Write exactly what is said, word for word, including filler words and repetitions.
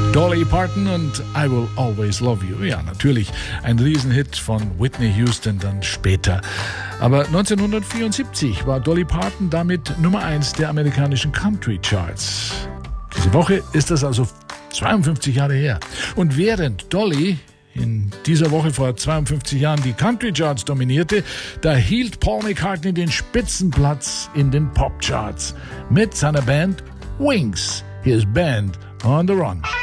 Dolly Parton und I Will Always Love You. Ja, natürlich ein Riesenhit von Whitney Houston dann später. Aber neunzehnhundertvierundsiebzig war Dolly Parton damit Nummer eins der amerikanischen Country Charts. Diese Woche ist das also zweiundfünfzig Jahre her. Und während Dolly in dieser Woche vor zweiundfünfzig Jahren die Country Charts dominierte, da hielt Paul McCartney den Spitzenplatz in den Pop Charts mit seiner Band Wings. Here's Band on the Run.